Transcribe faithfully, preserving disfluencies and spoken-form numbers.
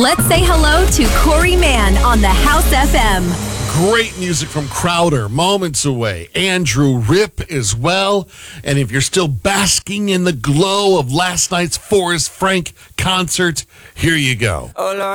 Let's say hello to Corey Mann on the House F M. Great music from Crowder, Moments Away. Andrew Ripp as well. And if you're still basking in the glow of last night's Forrest Frank concert, here you go. Oh, Lord.